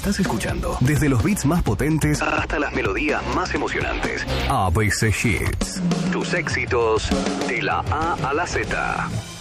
estás escuchando. Desde los beats más potentes hasta las melodías más emocionantes. ABC Hits. Tus éxitos de la A a la Z.